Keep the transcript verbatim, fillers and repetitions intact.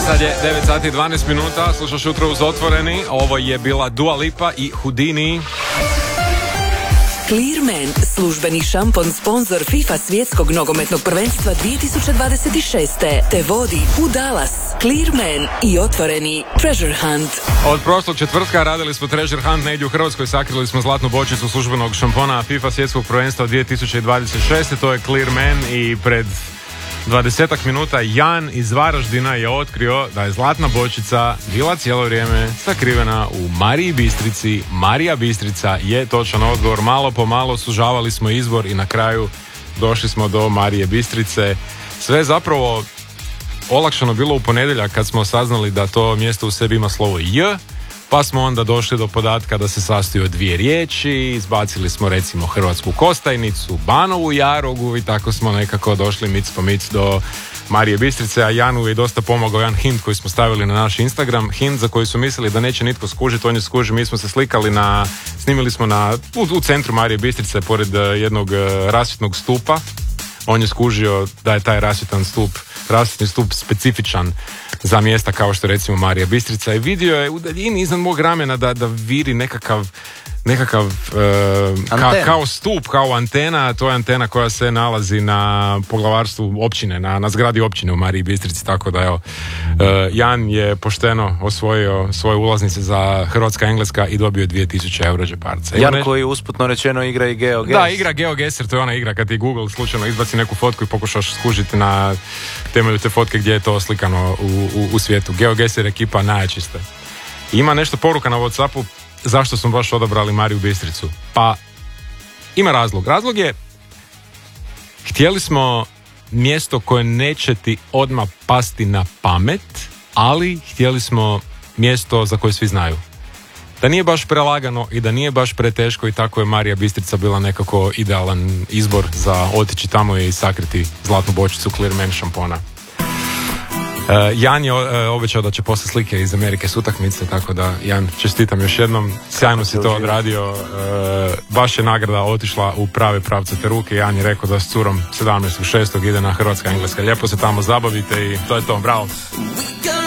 Sad je devet sati i dvanaest minuta, slušaš Jutro uz Otvoreni. Ovo je bila Dua Lipa i Houdini. Clearman, službeni šampon sponsor FIFA svjetskog nogometnog prvenstva dvije tisuće dvadeset šest. te vodi u Dallas. Clearman i Otvoreni Treasure Hunt. Od prošlog četvrtka radili smo Treasure Hunt negdje u Hrvatskoj, sakrili smo zlatnu bočicu službenog šampona FIFA svjetskog prvenstva dvije tisuće dvadeset šest. To je Clearman i pred dvadesetak minuta Jan iz Varaždina je otkrio da je zlatna bočica bila cijelo vrijeme sakrivena u Mariji Bistrici. Marija Bistrica je točan odgovor. Malo po malo sužavali smo izbor i na kraju došli smo do Marije Bistrice. Sve je zapravo olakšano bilo u ponedjeljak kad smo saznali da to mjesto u sebi ima slovo J, pa smo onda došli do podatka da se sastoji od dvije riječi, izbacili smo recimo Hrvatsku Kostajnicu, Banovu Jarogu i tako smo nekako došli mic po mic do Marije Bistrice, a Janu je dosta pomogao jedan hint koji smo stavili na naš Instagram, hint za koji su mislili da neće nitko skužiti, on je skužio, mi smo se slikali na, snimili smo na, u, u centru Marije Bistrice pored jednog rasvjetnog stupa, on je skužio da je taj rasvjetan stup, rasvjetni stup specifičan za mjesta kao što recimo Marija Bistrica i vidio je u daljini iznad mog ramena da, da viri nekakav nekakav uh, ka, kao stup, kao antena. To je antena koja se nalazi na poglavarstvu općine, na, na zgradi općine u Mariji Bistrici, tako da evo uh, Jan je pošteno osvojio svoje ulaznice za Hrvatska Engleska i dobio dvije tisuće euro džeparca. Jan ne... koji usputno rečeno igra i GeoGuessr. Da, igra GeoGuessr, to je ona igra kad ti Google slučajno izbaci neku fotku i pokušaš skužiti na temelju te fotke gdje je to slikano u, u, u svijetu. GeoGuessr ekipa najčiste. Ima nešto poruka na WhatsAppu zašto smo baš odabrali Mariju Bistricu. Pa ima razlog. Razlog je, htjeli smo mjesto koje neće ti odmah pasti na pamet, ali htjeli smo mjesto za koje svi znaju. Da nije baš prelagano i da nije baš preteško i tako je Marija Bistrica bila nekako idealan izbor za otići tamo i sakriti zlatnu bočicu Clearman šampona. Uh, Jan je uh, obećao da će poslati slike iz Amerike s utakmice, tako da Jan, čestitam još jednom, sjajno si to odradio, uh, baš je nagrada otišla u prave pravcate ruke. Jan je rekao da s curom sedamnaestog šestog ide na Hrvatska Engleska, lijepo se tamo zabavite i to je to, bravo.